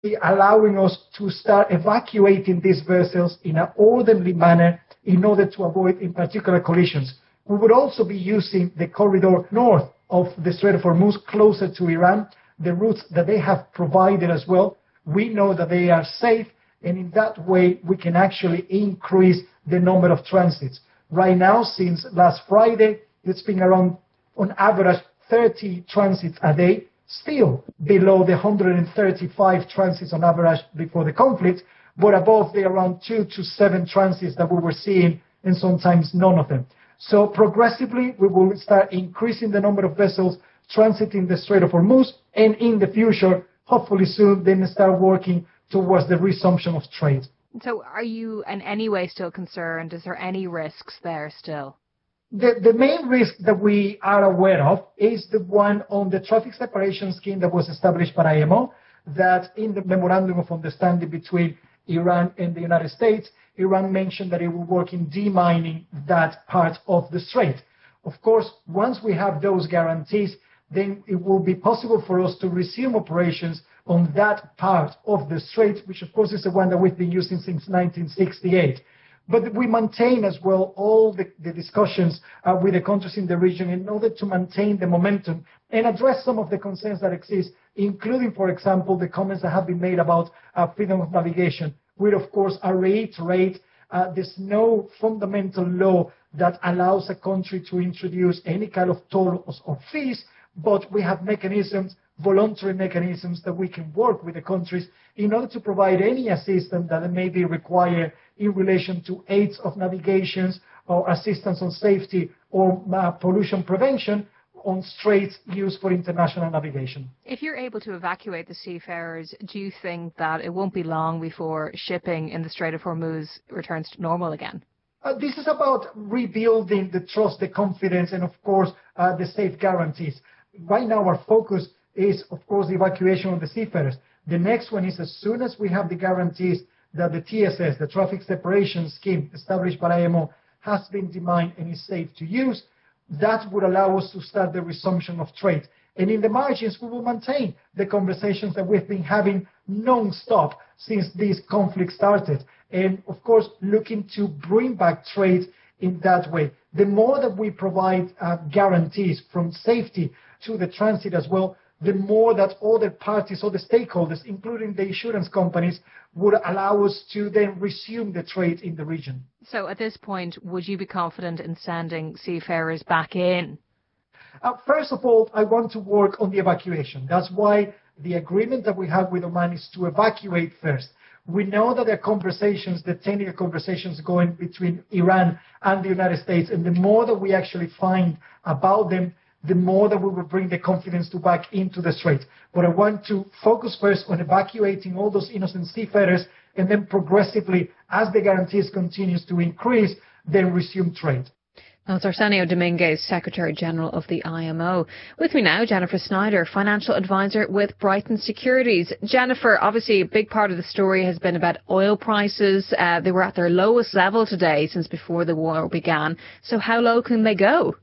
allowing us to start evacuating these vessels in an orderly manner in order to avoid, in particular, collisions. We would also be using the corridor north of the Strait of Hormuz, closer to Iran, the routes that they have provided as well. We know that they are safe, and in that way, we can actually increase the number of transits. Right now, since last Friday, it's been around, on average, 30 transits a day, still below the 135 transits on average before the conflict, but above the around 2 to 7 transits that we were seeing, and sometimes none of them. So progressively, we will start increasing the number of vessels transiting the Strait of Hormuz, and in the future, hopefully soon, then start working towards the resumption of trade. So are you in any way still concerned? Is there any risks there still? The main risk that we are aware of is the one on the traffic separation scheme that was established by IMO, that in the memorandum of understanding between Iran and the United States, Iran mentioned that it will work in demining that part of the strait. Of course, once we have those guarantees, then it will be possible for us to resume operations on that part of the strait, which of course is the one that we've been using since 1968. But we maintain as well all the discussions with the countries in the region in order to maintain the momentum and address some of the concerns that exist, including, for example, the comments that have been made about freedom of navigation. We, of course, reiterate there's no fundamental law that allows a country to introduce any kind of tolls or fees, but we have mechanisms, voluntary mechanisms, that we can work with the countries in order to provide any assistance that may be required in relation to aids of navigations or assistance on safety or pollution prevention on straits used for international navigation. If you're able to evacuate the seafarers, do you think that it won't be long before shipping in the Strait of Hormuz returns to normal again? This is about rebuilding the trust, the confidence, and of course, the safe guarantees. Right now, our focus is, of course, the evacuation of the seafarers. The next one is, as soon as we have the guarantees that the TSS, the Traffic Separation Scheme established by IMO, has been demined and is safe to use, that would allow us to start the resumption of trade. And in the margins, we will maintain the conversations that we've been having non-stop since this conflict started. And of course, looking to bring back trade in that way. The more that we provide guarantees from safety to the transit as well, the more that other parties, other stakeholders, including the insurance companies, would allow us to then resume the trade in the region. So at this point, would you be confident in sending seafarers back in? First of all, I want to work on the evacuation. That's why the agreement that we have with Oman is to evacuate first. We know that there are conversations, the technical conversations going between Iran and the United States, and the more that we actually find about them, the more that we will bring the confidence to back into the strait. But I want to focus first on evacuating all those innocent seafarers, and then progressively, as the guarantees continues to increase, then resume trade. That's Arsenio Dominguez, Secretary General of the IMO. With me now, Jennifer Snyder, Financial Advisor with Brighton Securities. Jennifer, obviously a big part of the story has been about oil prices. They were at their lowest level today since before the war began. So how low can they go?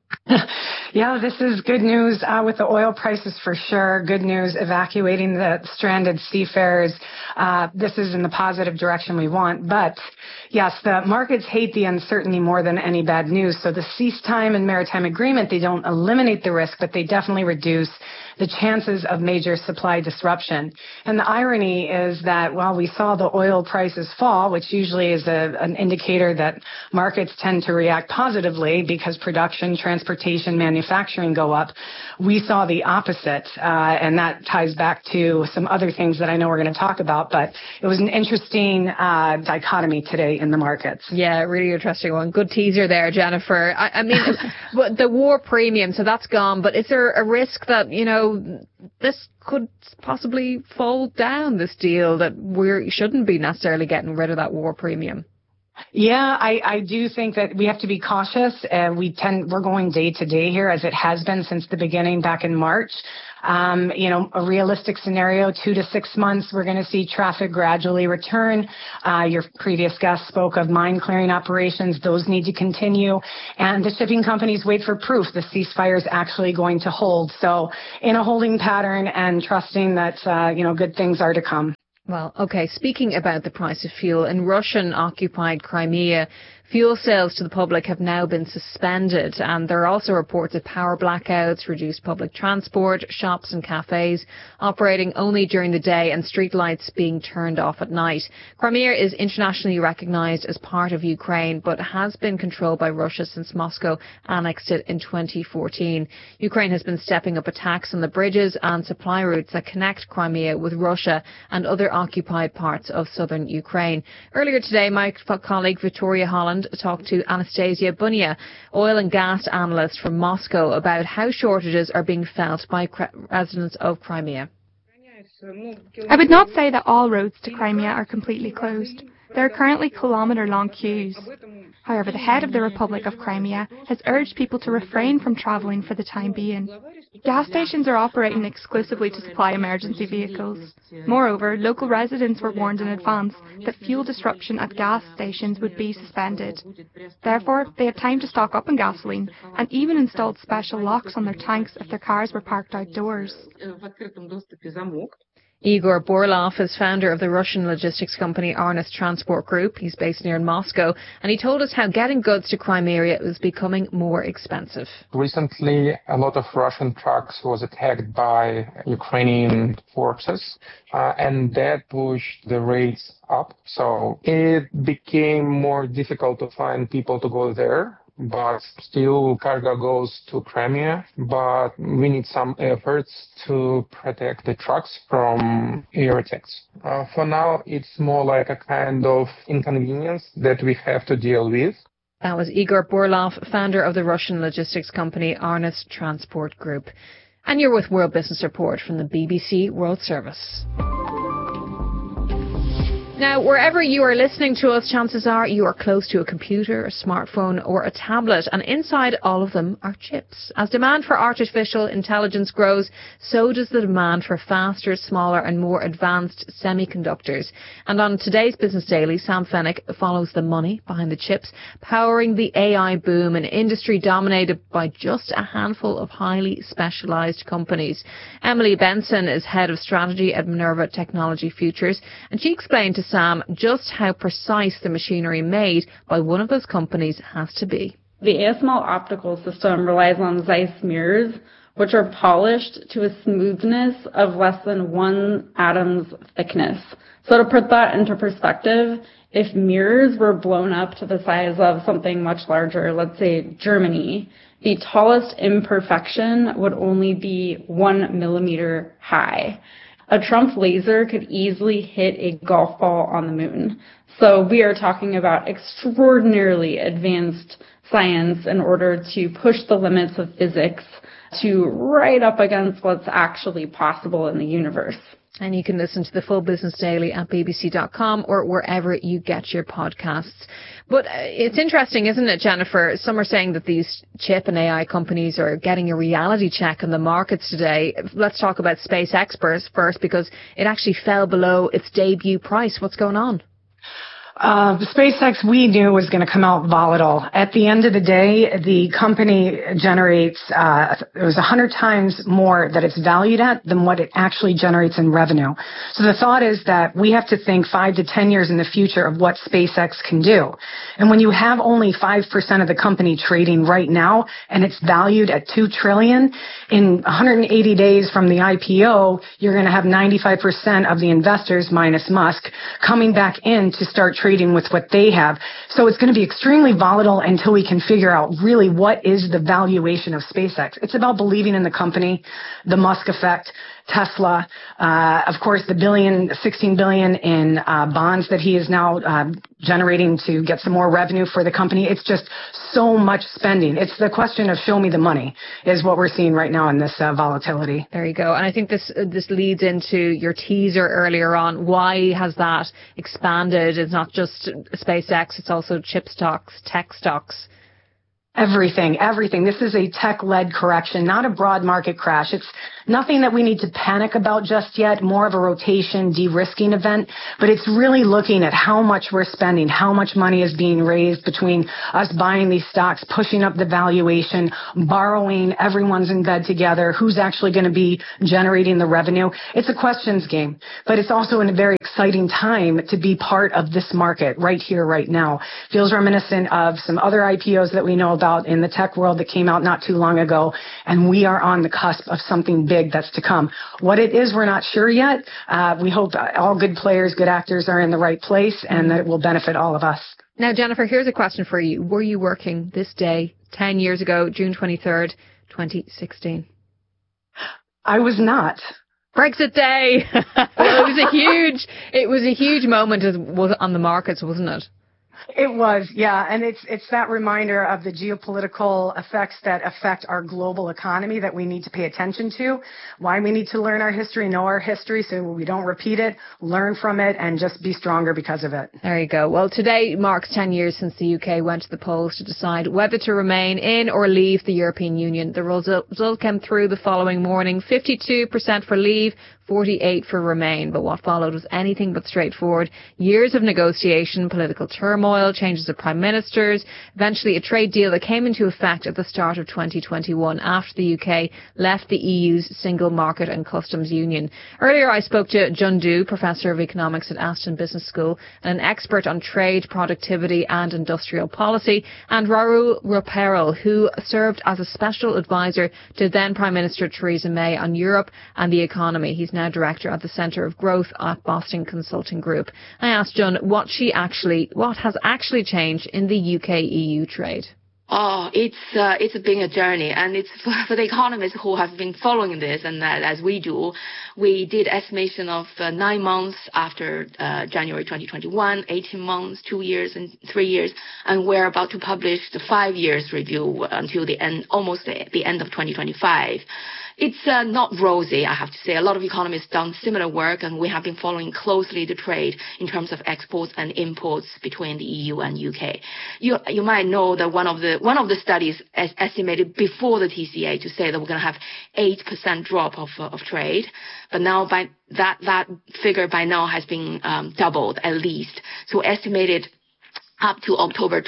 Yeah, this is good news with the oil prices for sure. Good news evacuating the stranded seafarers. This is in the positive direction we want. But yes, the markets hate the uncertainty more than any bad news. So the cease-time and maritime agreement, they don't eliminate the risk, but they definitely reduce the chances of major supply disruption. And the irony is that while we saw the oil prices fall, which usually is an indicator that markets tend to react positively because production, transportation, manufacturing go up, we saw the opposite. And that ties back to some other things that I know we're going to talk about. But it was an interesting dichotomy today in the markets. Yeah, really interesting one. Good teaser there, Jennifer. I mean, but the war premium, so that's gone. But is there a risk that, you know, this could possibly fall down, this deal, that we shouldn't be necessarily getting rid of that war premium? Yeah, I do think that we have to be cautious. We're going day to day here, as it has been since the beginning back in March. A realistic scenario, 2 to 6 months, we're going to see traffic gradually return. Your previous guest spoke of mine clearing operations. Those need to continue. And the shipping companies wait for proof the ceasefire is actually going to hold. So in a holding pattern and trusting that, good things are to come. Well, okay, speaking about the price of fuel, in Russian-occupied Crimea, fuel sales to the public have now been suspended, and there are also reports of power blackouts, reduced public transport, shops and cafes operating only during the day, and streetlights being turned off at night. Crimea is internationally recognised as part of Ukraine, but has been controlled by Russia since Moscow annexed it in 2014. Ukraine has been stepping up attacks on the bridges and supply routes that connect Crimea with Russia and other occupied parts of southern Ukraine. Earlier today, my colleague Victoria Holland talked to Anastasia Bunia, oil and gas analyst from Moscow, about how shortages are being felt by residents of Crimea. I would not say that all roads to Crimea are completely closed. There are currently kilometre-long queues. However, the head of the Republic of Crimea has urged people to refrain from travelling for the time being. Gas stations are operating exclusively to supply emergency vehicles. Moreover, local residents were warned in advance that fuel disruption at gas stations would be suspended. Therefore, they had time to stock up on gasoline and even installed special locks on their tanks if their cars were parked outdoors. Igor Borlov is founder of the Russian logistics company Arnes Transport Group. He's based near Moscow, and he told us how getting goods to Crimea is becoming more expensive. Recently, a lot of Russian trucks was attacked by Ukrainian forces, and that pushed the rates up. So it became more difficult to find people to go there. But still cargo goes to Crimea, but we need some efforts to protect the trucks from air attacks. For now, it's more like a kind of inconvenience that we have to deal with. That was Igor Borlov, founder of the Russian logistics company Arnes Transport Group. And you're with World Business Report from the BBC World Service. Now, wherever you are listening to us, chances are you are close to a computer, a smartphone or a tablet, and inside all of them are chips. As demand for artificial intelligence grows, so does the demand for faster, smaller and more advanced semiconductors. And on today's Business Daily, Sam Fennick follows the money behind the chips, powering the AI boom, an industry dominated by just a handful of highly specialised companies. Emily Benson is head of strategy at Minerva Technology Futures, and she explained to Sam just how precise the machinery made by one of those companies has to be. The ASML optical system relies on Zeiss mirrors, which are polished to a smoothness of less than 1 atom's thickness. So to put that into perspective, if mirrors were blown up to the size of something much larger, let's say Germany, the tallest imperfection would only be 1 millimeter high. A Trump laser could easily hit a golf ball on the moon. So we are talking about extraordinarily advanced science in order to push the limits of physics to right up against what's actually possible in the universe. And you can listen to the full Business Daily at bbc.com or wherever you get your podcasts. But it's interesting, isn't it, Jennifer? Some are saying that these chip and AI companies are getting a reality check on the markets today. Let's talk about SpaceX first, because it actually fell below its debut price. What's going on? SpaceX, we knew was going to come out volatile. At the end of the day, the company generates, it was 100 times more that it's valued at than what it actually generates in revenue. So the thought is that we have to think 5 to 10 years in the future of what SpaceX can do. And when you have only 5% of the company trading right now, and it's valued at $2 trillion, in 180 days from the IPO, you're going to have 95% of the investors, minus Musk, coming back in to start trading with what they have. So it's going to be extremely volatile until we can figure out really what is the valuation of SpaceX. It's about believing in the company, the Musk effect, Tesla, of course, the 16 billion in bonds that he is now generating to get some more revenue for the company. It's just so much spending. It's the question of show me the money is what we're seeing right now in this volatility. There you go. And I think this leads into your teaser earlier on. Why has that expanded? It's not just SpaceX, it's also chip stocks, tech stocks. Everything. This is a tech-led correction, not a broad market crash. It's nothing that we need to panic about just yet, more of a rotation, de-risking event, but it's really looking at how much we're spending, how much money is being raised between us buying these stocks, pushing up the valuation, borrowing, everyone's in bed together, who's actually going to be generating the revenue. It's a questions game, but it's also in a very exciting time to be part of this market right here, right now. Feels reminiscent of some other IPOs that we know about in the tech world that came out not too long ago, and we are on the cusp of something big that's to come. What it is, we're not sure yet. We hope all good players, good actors are in the right place and that it will benefit all of us. Now, Jennifer, here's a question for you. Were you working this day 10 years ago, June 23rd, 2016? I was not. Brexit Day! Well, it was a huge moment on the markets, wasn't it? It was, yeah, and it's that reminder of the geopolitical effects that affect our global economy that we need to pay attention to, why we need to learn our history, know our history so we don't repeat it, learn from it, and just be stronger because of it. There you go. Well, today marks 10 years since the UK went to the polls to decide whether to remain in or leave the European Union. The result came through the following morning, 52% for leave, 48 for remain. But what followed was anything but straightforward. Years of negotiation, political turmoil, changes of prime ministers, eventually a trade deal that came into effect at the start of 2021 after the UK left the EU's single market and customs union. Earlier I spoke to Jun Du, Professor of Economics at Aston Business School and an expert on trade, productivity and industrial policy, and Raul Ropero, who served as a special advisor to then Prime Minister Theresa May on Europe and the economy. He's now director at the Centre of Growth at Boston Consulting Group. I asked Jun what has actually changed in the UK-EU trade. Oh, it's been a journey, and it's for the economists who have been following this, and as we do, we did estimation of 9 months after January 2021, 18 months, 2 years, and 3 years, and we're about to publish the 5 years review until the end, almost the end of 2025. It's not rosy, I have to say. A lot of economists done similar work, and we have been following closely the trade in terms of exports and imports between the EU and UK. You might know that one of the studies estimated before the TCA to say that we're going to have 8% drop of trade, but now by that figure by now has been doubled at least. So estimated up to October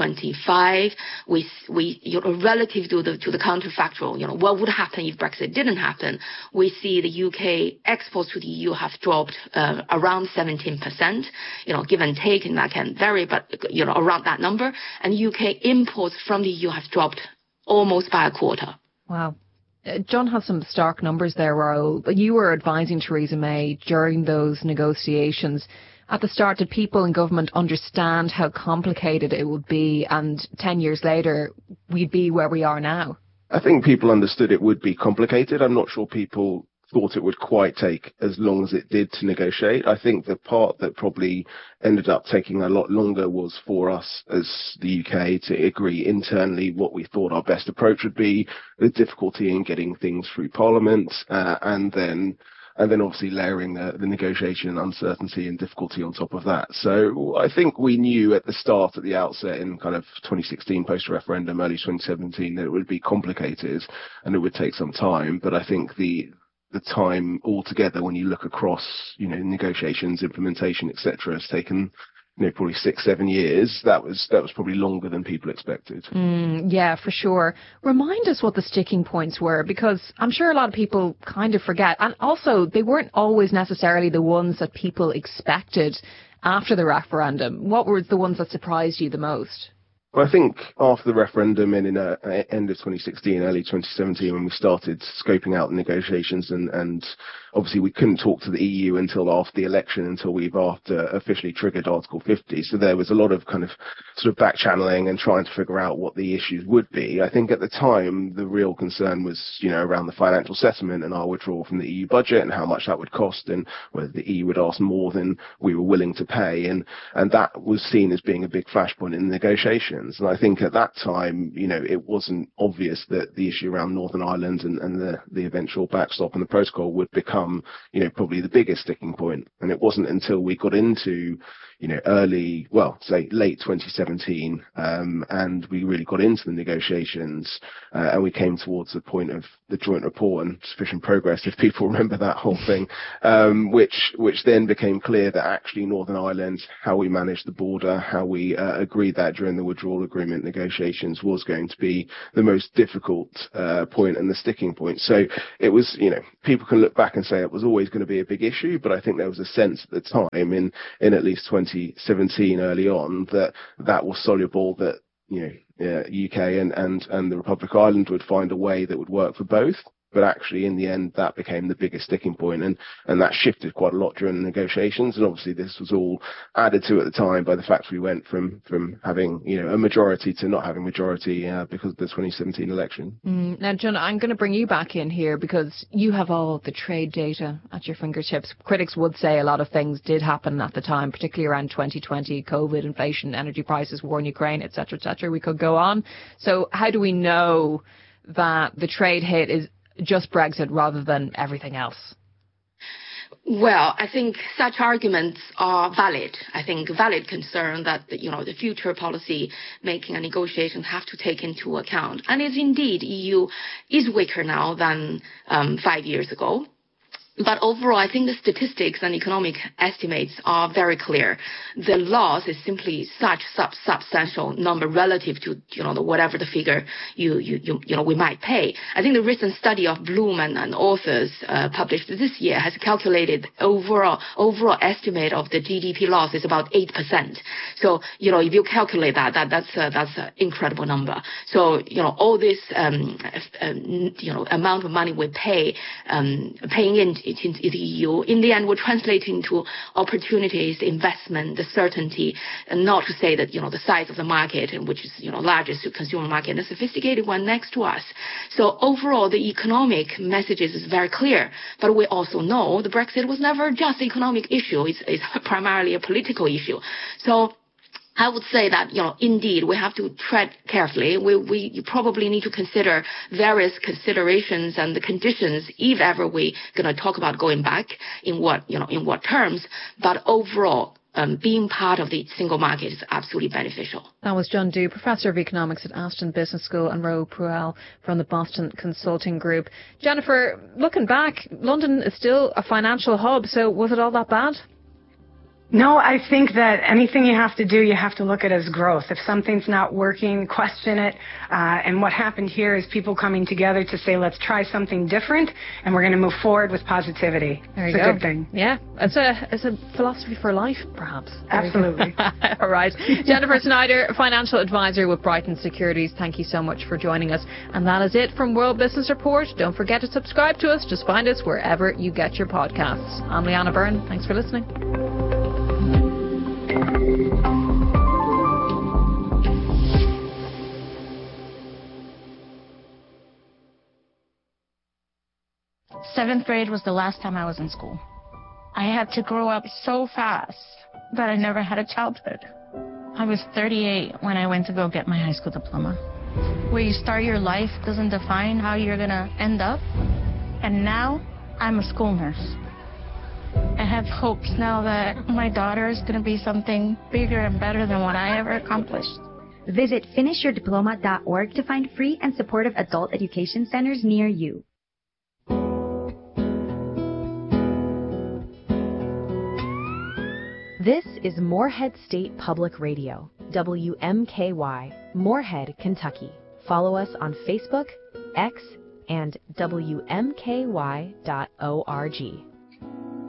2025, we relative to the counterfactual, what would happen if Brexit didn't happen? We see the UK exports to the EU have dropped around 17%, give and take, and that can vary, but around that number. And UK imports from the EU have dropped almost by a quarter. Wow. John has some stark numbers there, Raul. You were advising Theresa May during those negotiations. At the start, did people in government understand how complicated it would be, and 10 years later, we'd be where we are now? I think people understood it would be complicated. I'm not sure people thought it would quite take as long as it did to negotiate. I think the part that probably ended up taking a lot longer was for us as the UK to agree internally what we thought our best approach would be, the difficulty in getting things through Parliament, and then obviously layering the negotiation uncertainty and difficulty on top of that. So I think we knew at the outset in kind of 2016 post-referendum, early 2017, that it would be complicated and it would take some time. But I think the time altogether, when you look across, negotiations, implementation, etc., has taken probably 6-7 years. That was probably longer than people expected. Yeah, for sure. Remind us what the sticking points were, because I'm sure a lot of people kind of forget. And also, they weren't always necessarily the ones that people expected after the referendum. What were the ones that surprised you the most? Well, I think after the referendum and in end of 2016, early 2017, when we started scoping out the negotiations, and obviously we couldn't talk to the EU until after the election, until we've officially triggered Article 50. So there was a lot of kind of sort of back channeling and trying to figure out what the issues would be. I think at the time, the real concern was, around the financial settlement and our withdrawal from the EU budget and how much that would cost and whether the EU would ask more than we were willing to pay. And that was seen as being a big flashpoint in the negotiation. And I think at that time, it wasn't obvious that the issue around Northern Ireland and the eventual backstop and the protocol would become, probably the biggest sticking point. And it wasn't until we got into, late 2017, and we really got into the negotiations, and we came towards the point of the joint report and sufficient progress, if people remember that whole thing, which then became clear that actually Northern Ireland, how we managed the border, how we agreed that during the withdrawal agreement negotiations was going to be the most difficult point and the sticking point. So it was, people can look back and say it was always going to be a big issue, but I think there was a sense at the time in at least 2017 early on that was soluble, that UK and the Republic of Ireland would find a way that would work for both. But actually, in the end, that became the biggest sticking point, and that shifted quite a lot during the negotiations. And obviously, this was all added to at the time by the fact we went from having a majority to not having majority because of the 2017 election. Now, John, I'm going to bring you back in here because you have all the trade data at your fingertips. Critics would say a lot of things did happen at the time, particularly around 2020, COVID, inflation, energy prices, war in Ukraine, etc., etc. We could go on. So, how do we know that the trade hit is just Brexit rather than everything else? Well, I think such arguments are valid. I think valid concern that, the future policy making and negotiations have to take into account. And it's indeed, EU is weaker now than 5 years ago. But overall, I think the statistics and economic estimates are very clear. The loss is simply such substantial number relative to whatever the figure we might pay. I think the recent study of Bloom and authors published this year has calculated overall estimate of the GDP loss is about 8%. So if you calculate that's an incredible number. So all this amount of money we paying into the EU, in the end, will translate into opportunities, investment, the certainty, and not to say that, the size of the market, which is, largest consumer market, and a sophisticated one next to us. So overall, the economic messages is very clear. But we also know the Brexit was never just an economic issue. It's primarily a political issue. So I would say that, indeed, we have to tread carefully. We probably need to consider various considerations and the conditions if ever we're going to talk about going back, in what terms. But overall, being part of the single market is absolutely beneficial. That was John Dew, Professor of Economics at Aston Business School, and Ro Pruell from the Boston Consulting Group. Jennifer, looking back, London is still a financial hub, so was it all that bad? No, I think that anything you have to do, you have to look at as growth. If something's not working, question it. And what happened here is people coming together to say, let's try something different, and we're going to move forward with positivity. It's a good thing. Yeah, it's a philosophy for life, perhaps. Absolutely. All right. Jennifer Snyder, Financial Advisor with Brighton Securities, thank you so much for joining us. And that is it from World Business Report. Don't forget to subscribe to us. Just find us wherever you get your podcasts. I'm Leanna Byrne. Thanks for listening. Seventh grade was the last time I was in school. I had to grow up so fast that I never had a childhood. I was 38 when I went to go get my high school diploma. Where you start your life doesn't define how you're going to end up. And now I'm a school nurse. I have hopes now that my daughter is going to be something bigger and better than what I ever accomplished. Visit finishyourdiploma.org to find free and supportive adult education centers near you. This is Moorhead State Public Radio, WMKY, Moorhead, Kentucky. Follow us on Facebook, X, and WMKY.org.